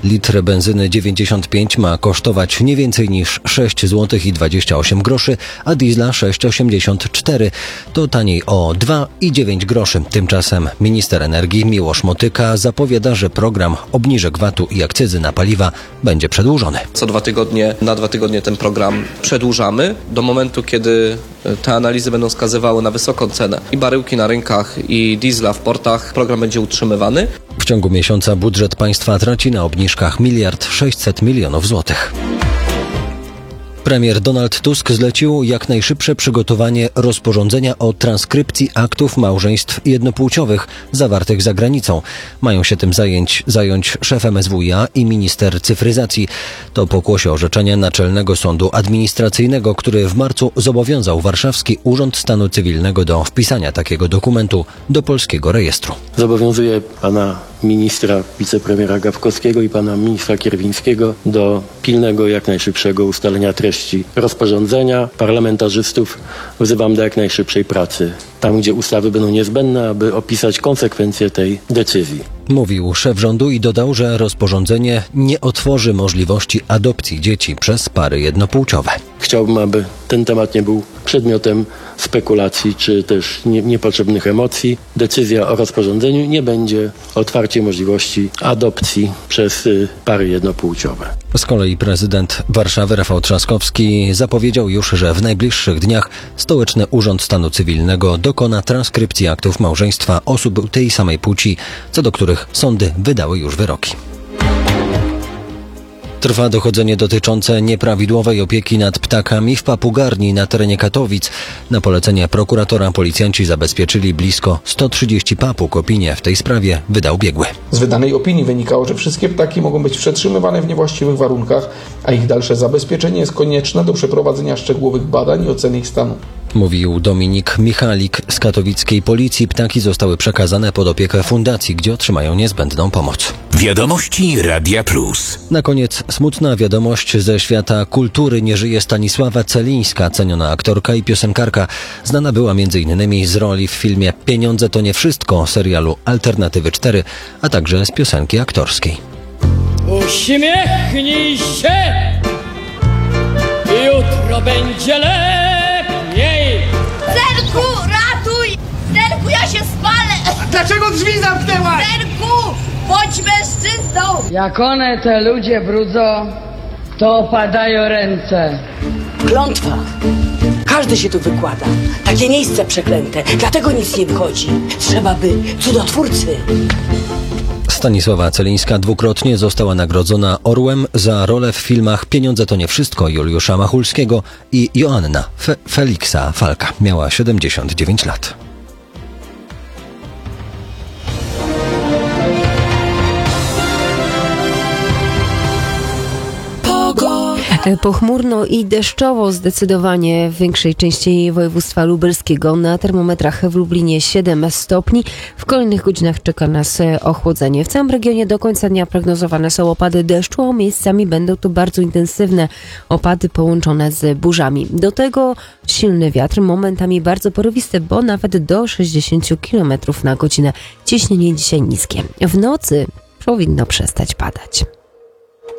Litr benzyny 95 ma kosztować nie więcej niż 6 zł i 28 groszy, a diesla 6,84. To taniej o 2,9 groszy. Tymczasem minister energii Miłosz Motyka zapowiada, że program obniżek VAT-u i akcyzy na paliwa będzie przedłużony. Co 2 tygodnie, na 2 tygodnie ten program przedłużamy do momentu, kiedy te analizy będą wskazywały na wysoką cenę i baryłki na rynkach, i diesla w portach. Program będzie utrzymywany. W ciągu miesiąca budżet państwa traci na obniżkach 1,6 mld złotych. Premier Donald Tusk zlecił jak najszybsze przygotowanie rozporządzenia o transkrypcji aktów małżeństw jednopłciowych zawartych za granicą. Mają się tym zająć szef MSWiA i minister cyfryzacji. To pokłosie orzeczenia Naczelnego Sądu Administracyjnego, który w marcu zobowiązał Warszawski Urząd Stanu Cywilnego do wpisania takiego dokumentu do polskiego rejestru. Zobowiązuje pana ministra, wicepremiera Gawkowskiego i pana ministra Kierwińskiego do pilnego, jak najszybszego ustalenia treści rozporządzenia. Parlamentarzystów wzywam do jak najszybszej pracy tam, gdzie ustawy będą niezbędne, aby opisać konsekwencje tej decyzji. Mówił szef rządu i dodał, że rozporządzenie nie otworzy możliwości adopcji dzieci przez pary jednopłciowe. Chciałbym, aby ten temat nie był przedmiotem spekulacji czy też niepotrzebnych emocji. Decyzja o rozporządzeniu nie będzie otwarciem możliwości adopcji przez pary jednopłciowe. Z kolei prezydent Warszawy Rafał Trzaskowski zapowiedział już, że w najbliższych dniach Stołeczny Urząd Stanu Cywilnego dokona transkrypcji aktów małżeństwa osób tej samej płci, co do których sądy wydały już wyroki. Trwa dochodzenie dotyczące nieprawidłowej opieki nad ptakami w papugarni na terenie Katowic. Na polecenie prokuratora policjanci zabezpieczyli blisko 130 papug. Opinię w tej sprawie wydał biegły. Z wydanej opinii wynikało, że wszystkie ptaki mogą być przetrzymywane w niewłaściwych warunkach, a ich dalsze zabezpieczenie jest konieczne do przeprowadzenia szczegółowych badań i oceny ich stanu. Mówił Dominik Michalik z katowickiej policji. Ptaki zostały przekazane pod opiekę fundacji, gdzie otrzymają niezbędną pomoc. Wiadomości Radia Plus. Na koniec smutna wiadomość ze świata kultury. Nie żyje Stanisława Celińska, ceniona aktorka i piosenkarka. Znana była m.in. z roli w filmie Pieniądze to nie wszystko, serialu Alternatywy 4, a także z piosenki aktorskiej. Uśmiechnij się, jutro będzie lepiej. Serku, ratuj! Serku, ja się spalę! Dlaczego drzwi zamknęłaś? Serku, bądź mężczyzną! Jak one, te ludzie brudzą, to opadają ręce. Klątwa. Każdy się tu wykłada. Takie miejsce przeklęte. Dlatego nic nie wychodzi. Trzeba by cudotwórcy. Stanisława Celińska dwukrotnie została nagrodzona Orłem za rolę w filmach Pieniądze to nie wszystko Juliusza Machulskiego i Joanna Feliksa Falka. Miała 79 lat. Pochmurno i deszczowo zdecydowanie w większej części województwa lubelskiego. Na termometrach w Lublinie 7 stopni. W kolejnych godzinach czeka nas ochłodzenie. W całym regionie do końca dnia prognozowane są opady deszczu, a miejscami będą to bardzo intensywne opady połączone z burzami. Do tego silny wiatr, momentami bardzo porywisty, bo nawet do 60 km na godzinę. Ciśnienie dzisiaj niskie. W nocy powinno przestać padać.